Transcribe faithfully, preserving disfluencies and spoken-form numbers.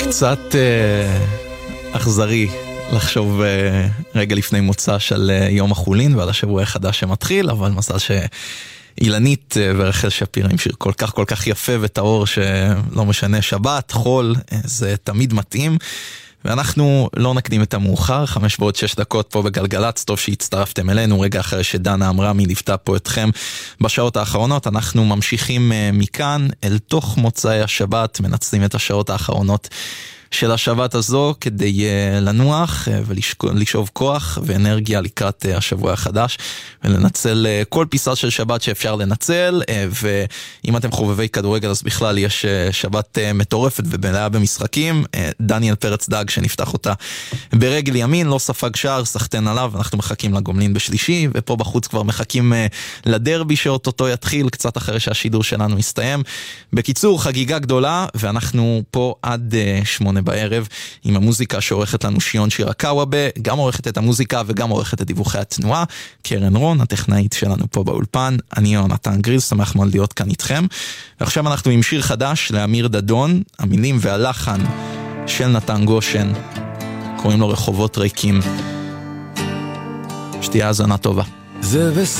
קצת אה, אכזרי לחשוב אה, רגע לפני מוצא של אה, יום החולין ועל השבוע החדש שמתחיל, אבל מזל שאילנית אה, ורחל שפיר עם שיר כל כך כל כך יפה וטהור שלא משנה שבת, חול, אה, זה תמיד מתאים. ואנחנו לא נקדים את המאוחר, חמש ועוד שש דקות פה בגלגלץ, טוב שהצטרפתם אלינו, רגע אחרי שדנה אמרה מי ליוותה פה אתכם בשעות האחרונות, אנחנו ממשיכים מכאן אל תוך מוצאי השבת, מנצלים את השעות האחרונות של השבת הזו כדי לנוח ולשאוב כוח ואנרגיה לקראת השבוע החדש ולנצל כל פיסה של שבת שאפשר לנצל, ואם אתם חובבי כדורגל אז בכלל יש שבת מטורפת ומלאה במשחקים. דניאל פרץ דג שנפתח אותה ברגל ימין, לא ספג שער, סחטן עליו, אנחנו מחכים לגומלין בשלישי, ופה בחוץ כבר מחכים לדרבי שאוטוטו יתחיל קצת אחרי שהשידור שלנו יסתיים. בקיצור, חגיגה גדולה, ואנחנו פה עד שמונה בערב עם המוזיקה שעורכת לנו שיון שירקאווה, גם עורכת את המוזיקה וגם עורכת את דיווחי התנועה, קרן רון, הטכנאית שלנו פה באולפן. אני יונתן גריל, שמח מאוד להיות כאן איתכם. ועכשיו אנחנו עם שיר חדש לאמיר דדון, המילים והלחן של נתן גושן, קוראים לו רחובות ריקים. שתהיה האזנה טובה. זה